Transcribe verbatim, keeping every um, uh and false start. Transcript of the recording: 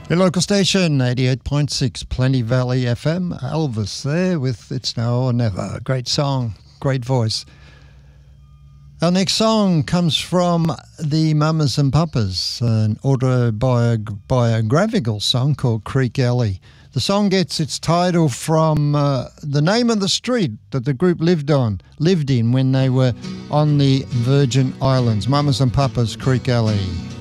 Your local station, eighty-eight point six, Plenty Valley F M. Elvis there with It's Now or Never. Great song, great voice. Our next song comes from the Mamas and Papas, an autobiographical song called Creek Alley. The song gets its title from uh, the name of the street that the group lived on, lived in when they were on the Virgin Islands. Mamas and Papas, Creek Alley.